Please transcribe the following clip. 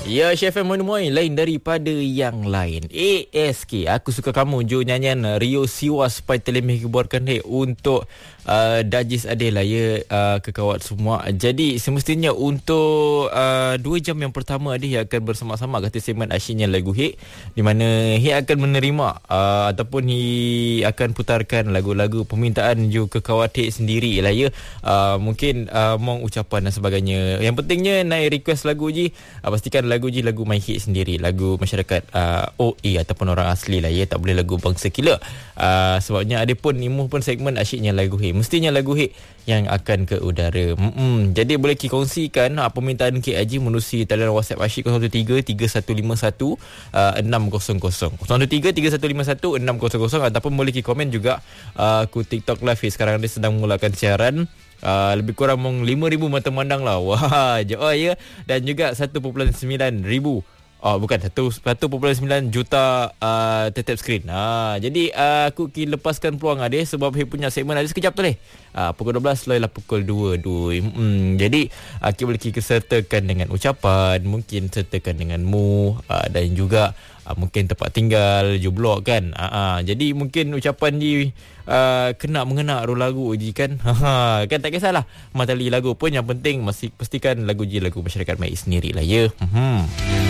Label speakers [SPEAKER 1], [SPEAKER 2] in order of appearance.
[SPEAKER 1] Ya, Chef Monomoy lain daripada yang lain. ASK, aku suka kamu, jo nyanyian Rio Siwa supaya terlemih kebuarkan untuk Dajis Adil lah ya, kekawat semua. Jadi semestinya untuk 2 jam yang pertama dia akan bersama-sama kata segmen asyiknya lagu hit, di mana hit akan menerima ataupun hit akan putarkan lagu-lagu permintaan jo kekawat hit sendiri lah ya. Mungkin mong ucapan dan sebagainya. Yang pentingnya naik request lagu je, pastikan lagu je lagu my hit sendiri, lagu masyarakat OA ataupun orang asli lah ya, tak boleh lagu bangsa killer. Sebabnya ada pun imuh pun segmen asyiknya lagu hit, mestinya lagu hit yang akan ke udara. Jadi boleh kongsikan permintaan KAJ menerusi talian WhatsApp asyik 013-3151-600 013-3151-600 ataupun boleh komen juga ku TikTok live sekarang dia sedang mulakan siaran. Lebih kurang 5,000 mata memandang lah. Wah, ya. Dan juga 1.9 ribu. Bukan 1.9 juta tetap skrin. Jadi aku lepaskan peluang dia sebab dia punya segmen ada sekejap tu pukul 12 lah pukul 2. Jadi kita boleh sertakan dengan ucapan, mungkin sertakan dengan dan juga mungkin tempat tinggal, jublok kan. Jadi mungkin ucapan ni kena mengena lagu je kan. Kan tak kisahlah matali lagu pun, yang penting masih pastikan lagu je lagu masyarakat Mai sendiri lah ya.